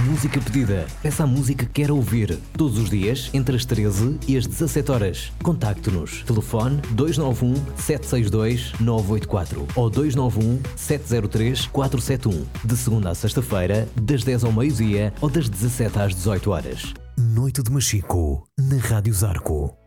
Música pedida. Peça a música que quer ouvir. Todos os dias, entre as 13 e as 17 horas. Contacte-nos. Telefone 291 762 984 ou 291 703 471. De segunda a sexta-feira, das 10 ao meio-dia ou das 17 às 18 horas. Noite de Machico, na Rádio Zarco.